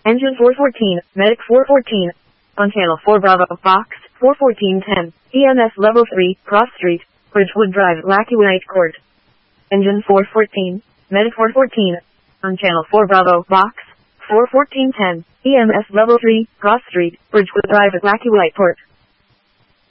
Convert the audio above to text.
Engine 414, Medic 414. On Channel 4 Bravo, Fox 41410. EMS Level 3, Cross Street, Bridgewood Drive, Lackey White Court. Engine 414, Medic 414. On Channel 4 Bravo, Fox 41410. EMS Level 3, Cross Street, Bridgewood Drive, Lackey White Court.